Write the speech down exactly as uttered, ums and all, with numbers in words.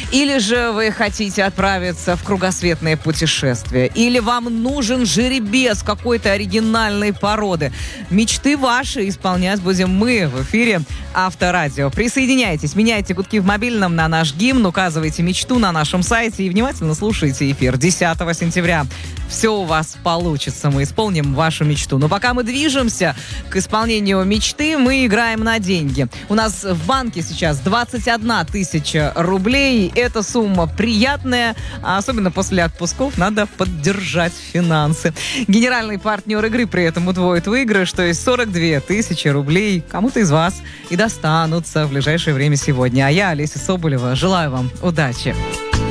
Или же вы хотите отправиться в кругосветное путешествие? Или вам нужен жеребец какой-то оригинальной породы? Мечты ваши исполнять будем мы в эфире Авторадио. Присоединяйтесь, меняйте гудки в мобильном на наш гимн, указывайте мечту на нашем сайте и внимательно слушайте эфир десятого сентября. Все у вас получится, мы исполним вашу мечту. Но пока мы движемся к исполнению мечты, мы играем на деньги. У нас в банке сейчас двадцать одна тысяча рублей. Эта сумма приятная, а особенно после отпусков надо поддержать финансы. Генеральный партнер игры при этом удвоит выигрыш, то есть сорок две тысячи рублей кому-то из вас и достанутся в ближайшее время сегодня. А я, Олеся Соболева, желаю вам удачи.